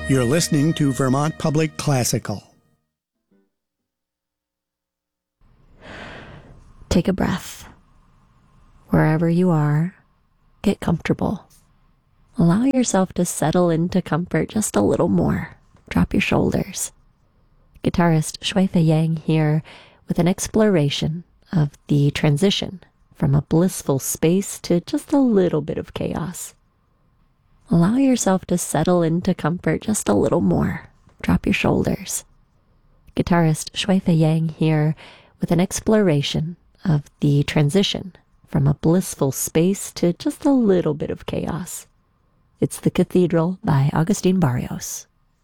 You're listening to Vermont Public Classical. Take a breath. Wherever you are, get comfortable. Allow yourself to settle into comfort just a little more. Drop your shoulders. Guitarist Shui-Fei Yang here with an exploration of the transition from a blissful space to just a little bit of chaos. Allow yourself to settle into comfort just a little more. Drop your shoulders. Guitarist Shui-Fei Yang here with an exploration of the transition from a blissful space to just a little bit of chaos. It's The Cathedral by Agustin Barrios.